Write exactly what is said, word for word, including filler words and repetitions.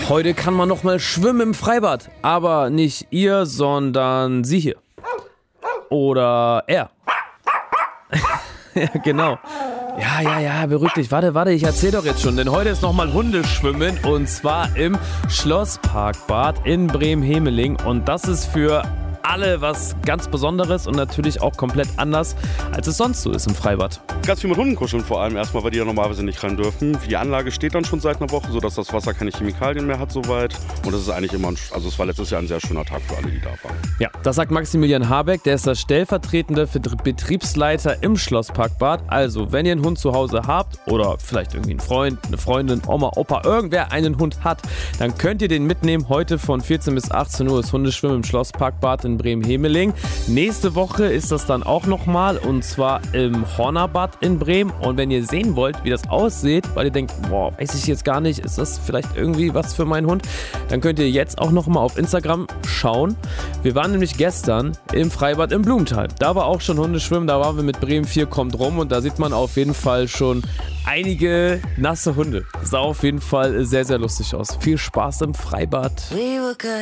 Heute kann man noch mal schwimmen im Freibad. Aber nicht ihr, sondern sie hier. Oder er. Ja, genau. Ja, ja, ja, beruhig dich. Warte, warte, ich erzähl doch jetzt schon. Denn heute ist nochmal Hundeschwimmen. Und zwar im Schlossparkbad in Bremen-Hemeling. Und das ist für alle was ganz Besonderes und natürlich auch komplett anders, als es sonst so ist im Freibad. Ganz viel mit Hunden kuscheln vor allem erstmal, weil die ja normalerweise nicht rein dürfen. Die Anlage steht dann schon seit einer Woche, sodass das Wasser keine Chemikalien mehr hat soweit. Und das ist eigentlich immer, ein, also es war letztes Jahr ein sehr schöner Tag für alle, die da waren. Ja, das sagt Maximilian Habeck, der ist der stellvertretende Betriebsleiter im Schlossparkbad. Also, wenn ihr einen Hund zu Hause habt oder vielleicht irgendwie einen Freund, eine Freundin, Oma, Opa, irgendwer einen Hund hat, dann könnt ihr den mitnehmen. Heute von vierzehn bis achtzehn Uhr ist Hundeschwimmen im Schlossparkbad in Bremen-Hemeling. Nächste Woche ist das dann auch nochmal und zwar im Hornerbad in Bremen. Und wenn ihr sehen wollt, wie das aussieht, weil ihr denkt, boah, weiß ich jetzt gar nicht, ist das vielleicht irgendwie was für meinen Hund, dann könnt ihr jetzt auch nochmal auf Instagram schauen. Wir waren nämlich gestern im Freibad im Blumenthal. Da war auch schon Hundeschwimmen, da waren wir mit Bremen vier kommt rum und da sieht man auf jeden Fall schon einige nasse Hunde. Sah auf jeden Fall sehr, sehr lustig aus. Viel Spaß im Freibad.